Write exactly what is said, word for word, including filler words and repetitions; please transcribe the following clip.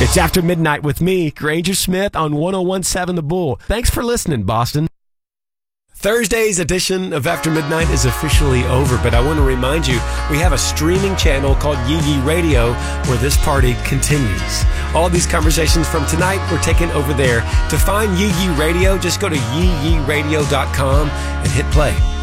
It's After Midnight with me, Granger Smith, on one oh one point seven The Bull. Thanks for listening, Boston. Thursday's edition of After Midnight is officially over, but I want to remind you, we have a streaming channel called Yee Yee Radio where this party continues. All these conversations from tonight were taken over there. To find Yee Yee Radio, just go to yee yee radio dot com and hit play.